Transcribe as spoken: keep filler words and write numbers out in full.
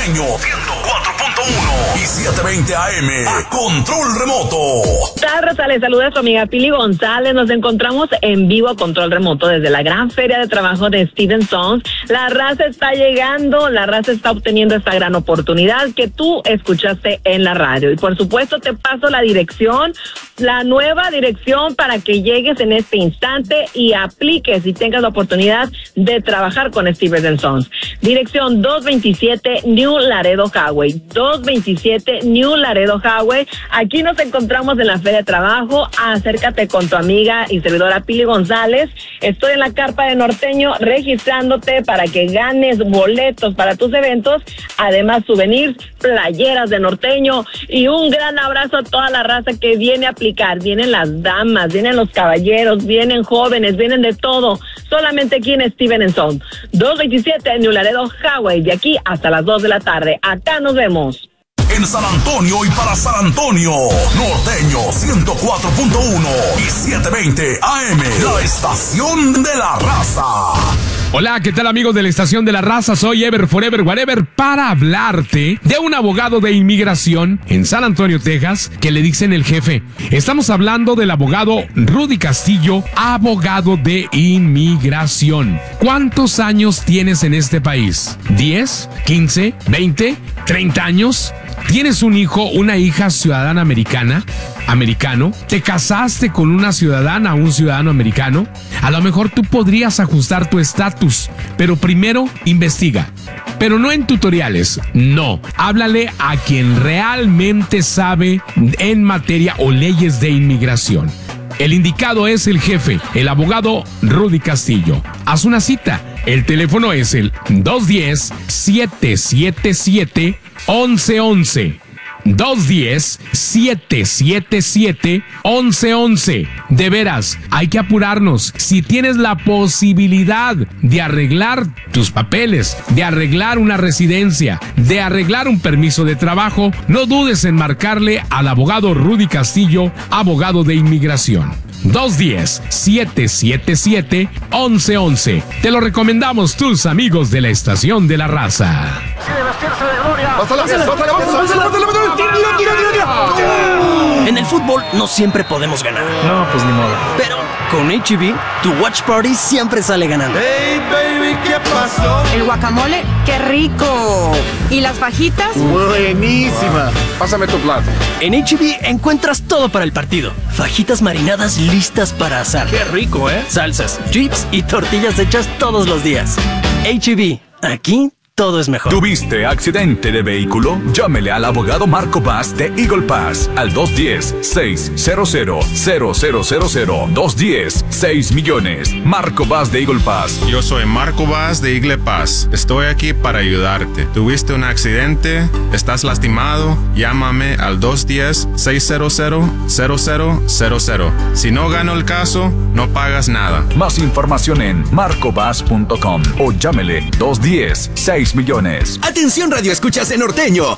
Norteño ciento cuatro punto uno y setecientos veinte A M a control remoto. Raza, les saluda a su amiga Pili González. Nos encontramos en vivo a control remoto desde la gran feria de trabajo de Steven Sons. La raza está llegando, la raza está obteniendo esta gran oportunidad que tú escuchaste en la radio. Y por supuesto te paso la dirección, la nueva dirección para que llegues en este instante y apliques y tengas la oportunidad de trabajar con Steven Sons. Dirección doscientos veintisiete New Laredo Highway, doscientos veintisiete New Laredo Highway. Aquí nos encontramos en la feria de trabajo. Acércate con tu amiga y servidora Pili González. Estoy en la carpa de Norteño registrándote para que ganes boletos para tus eventos, además souvenirs, playeras de Norteño y un gran abrazo a toda la raza que viene a aplicar. Vienen las damas, vienen los caballeros, vienen jóvenes, vienen de todo. Solamente aquí en Steven Sons, doscientos veintisiete New Laredo Highway, de aquí hasta las dos de la tarde. Acá nos vemos. En San Antonio y para San Antonio, Norteño ciento cuatro punto uno y setecientos veinte A M, la estación de la raza. Hola, ¿qué tal amigos de la Estación de la Raza? Soy Ever Forever Whatever para hablarte de un abogado de inmigración en San Antonio, Texas, que le dicen el jefe. Estamos hablando del abogado Rudy Castillo, abogado de inmigración. ¿Cuántos años tienes en este país? ¿diez? ¿quince? ¿veinte? ¿treinta años? ¿Tienes un hijo, una hija ciudadana americana? ¿Americano? ¿Te casaste con una ciudadana o un ciudadano americano? A lo mejor tú podrías ajustar tu estatus, pero primero investiga. Pero no en tutoriales, no. Háblale a quien realmente sabe en materia o leyes de inmigración. El indicado es el jefe, el abogado Rudy Castillo. Haz una cita. El teléfono es el dos uno cero, siete siete siete, once once. dos uno cero, siete siete siete, once once. De veras, hay que apurarnos. Si tienes la posibilidad de arreglar tus papeles, de arreglar una residencia, de arreglar un permiso de trabajo, no dudes en marcarle al abogado Rudy Castillo, abogado de inmigración. dos uno cero, siete siete siete, once once. Te lo recomendamos tus amigos de la Estación de la Raza. En el fútbol no siempre podemos ganar. No, pues ni modo. Pero con H E B, tu watch party siempre sale ganando. Hey baby, ¿qué pasó? El guacamole, qué rico. ¿Y las fajitas? Buenísima. Pásame tu plato. En H E B encuentras todo para el partido. Fajitas marinadas listas para asar. Qué rico, ¿eh? Salsas, chips y tortillas hechas todos los días. H E B, aquí todo es mejor. ¿Tuviste accidente de vehículo? Llámele al abogado Marco Bass de Eagle Pass al dos uno cero, seis cero cero, cero cero cero cero. dos uno cero, seis millones. Marco Bass de Eagle Pass. Yo soy Marco Bass de Eagle Pass. Estoy aquí para ayudarte. ¿Tuviste un accidente? ¿Estás lastimado? Llámame al dos uno cero, seis cero cero, cero cero cero cero. Si no gano el caso, no pagas nada. Más información en marco bass punto com o llámele dos uno cero, seis millones. Atención, radio escuchas en Norteño.